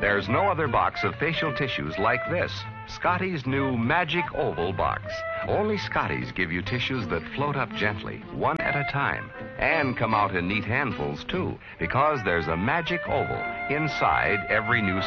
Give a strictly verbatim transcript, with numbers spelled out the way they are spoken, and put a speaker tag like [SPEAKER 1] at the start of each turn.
[SPEAKER 1] There's no other box of facial tissues like this. Scotty's new Magic Oval box. Only Scotty's give you tissues that float up gently, one at a time, and come out in neat handfuls, too, because there's a Magic Oval inside every new